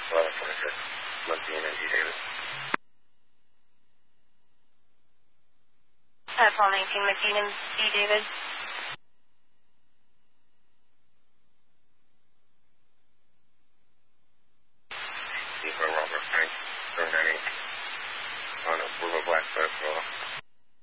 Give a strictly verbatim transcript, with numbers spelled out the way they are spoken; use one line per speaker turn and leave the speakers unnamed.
eleven twenty-six. Muncie and D. David.
Uh, Paul nineteen, McDean and D. David.
D for Robert Frank, seven ninety. On a River Black Circle.